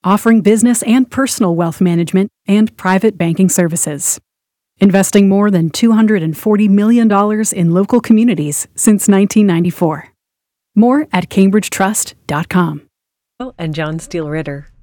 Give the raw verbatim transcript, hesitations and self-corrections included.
offering business and personal wealth management and private banking services. Investing more than two hundred forty million dollars in local communities since nineteen ninety-four. More at cambridge trust dot com. And John Steele Ritter.